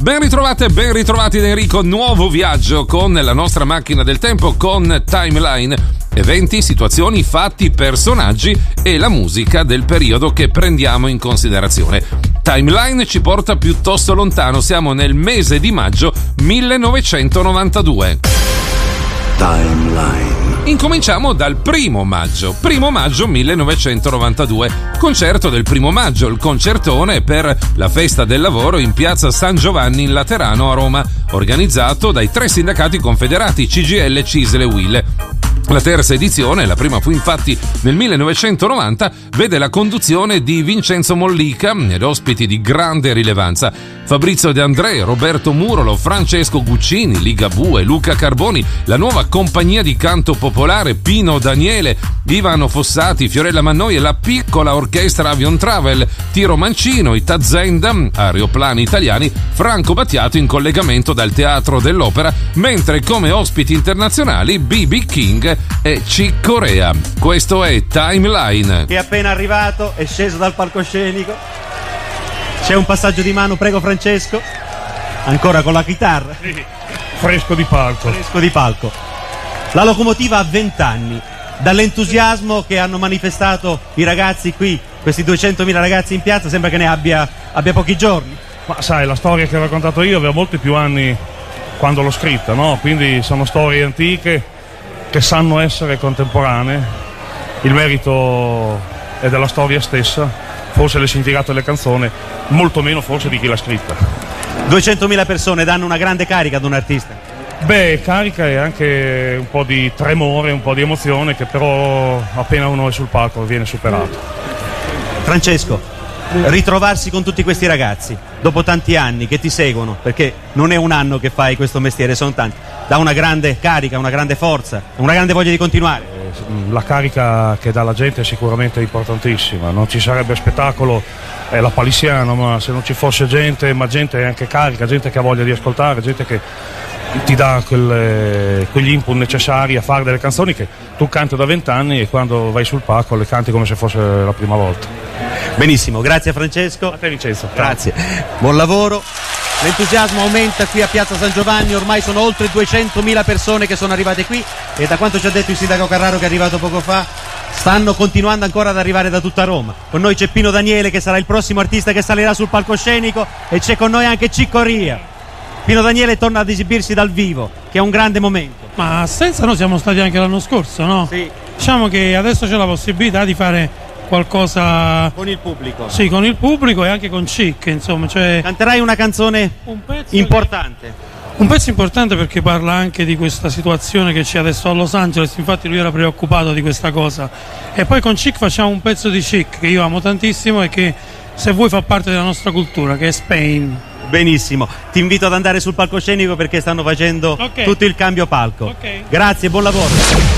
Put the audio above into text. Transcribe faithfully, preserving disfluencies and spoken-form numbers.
Ben ritrovate, ben ritrovati da Enrico, nuovo viaggio con la nostra macchina del tempo con Timeline, eventi, situazioni, fatti, personaggi e la musica del periodo che prendiamo in considerazione. Timeline ci porta piuttosto lontano, siamo nel mese di maggio millenovecentonovantadue. Timeline. Incominciamo dal primo maggio, primo maggio millenovecentonovantadue, concerto del primo maggio, il concertone per la festa del lavoro in piazza San Giovanni in Laterano a Roma, organizzato dai tre sindacati confederati C G I L, C I S L e U I L. La terza edizione, la prima fu infatti nel millenovecentonovanta, vede la conduzione di Vincenzo Mollica ed ospiti di grande rilevanza: Fabrizio De André, Roberto Murolo, Francesco Guccini, Ligabue, Luca Carboni, la nuova compagnia di canto popolare Pino Daniele, Ivano Fossati, Fiorella Mannoi e la piccola orchestra Avion Travel, Tiro Mancino, i Tazenda, Aeroplani Italiani, Franco Battiato in collegamento dal Teatro dell'Opera, mentre come ospiti internazionali B B King e Chick Corea. Questo è Timeline. Che è appena arrivato, è sceso dal palcoscenico. C'è un passaggio di mano, prego Francesco. Ancora con la chitarra. Sì, fresco di palco. Fresco di palco. La locomotiva ha vent'anni. Dall'entusiasmo che hanno manifestato i ragazzi qui, questi duecentomila ragazzi in piazza, sembra che ne abbia, abbia pochi giorni. Ma sai, la storia che ho raccontato io aveva molti più anni quando l'ho scritta, no? Quindi sono storie antiche che sanno essere contemporanee. Il merito è della storia stessa, forse le significato delle canzoni, molto meno forse di chi l'ha scritta. duecentomila persone danno una grande carica ad un artista. Beh, carica e anche un po' di tremore, un po' di emozione che però appena uno è sul palco viene superato. Francesco, ritrovarsi con tutti questi ragazzi dopo tanti anni che ti seguono, perché non è un anno che fai questo mestiere, sono tanti, dà una grande carica, una grande forza, una grande voglia di continuare. La carica che dà la gente è sicuramente importantissima, non ci sarebbe spettacolo, è la palissiana, ma se non ci fosse gente, ma gente è anche carica, gente che ha voglia di ascoltare, gente che ti dà quelle, quegli input necessari a fare delle canzoni che tu canti da vent'anni e quando vai sul palco le canti come se fosse la prima volta. Benissimo, grazie Francesco. A te Vincenzo. Grazie, buon lavoro. L'entusiasmo aumenta qui a Piazza San Giovanni, ormai sono oltre duecentomila persone che sono arrivate qui e da quanto ci ha detto il sindaco Carraro che è arrivato poco fa, stanno continuando ancora ad arrivare da tutta Roma. Con noi c'è Pino Daniele che sarà il prossimo artista che salirà sul palcoscenico e c'è con noi anche Chick Corea. Pino Daniele torna ad esibirsi dal vivo, che è un grande momento. Ma a Senza noi siamo stati anche l'anno scorso, no? Sì. Diciamo che adesso c'è la possibilità di fare qualcosa con il pubblico. Sì, con il pubblico e anche con Chick, insomma, cioè canterai una canzone un pezzo importante. Che... Un pezzo importante perché parla anche di questa situazione che c'è adesso a Los Angeles, infatti lui era preoccupato di questa cosa. E poi con Chick facciamo un pezzo di Chick che io amo tantissimo e che se vuoi fa parte della nostra cultura, che è Spain. Benissimo, ti invito ad andare sul palcoscenico perché stanno facendo okay. tutto il cambio palco. Okay. Grazie, buon lavoro.